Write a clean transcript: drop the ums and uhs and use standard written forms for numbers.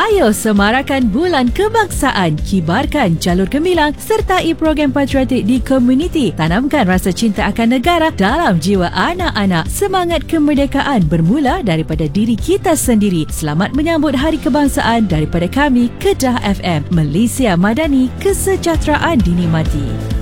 Ayo semarakan Bulan Kebangsaan, kibarkan jalur gemilang, sertai program patriotik di komuniti. Tanamkan rasa cinta akan negara dalam jiwa anak-anak. Semangat kemerdekaan bermula daripada diri kita sendiri. Selamat menyambut Hari Kebangsaan daripada kami, Kedah FM. Malaysia Madani, kesejahteraan dinikmati.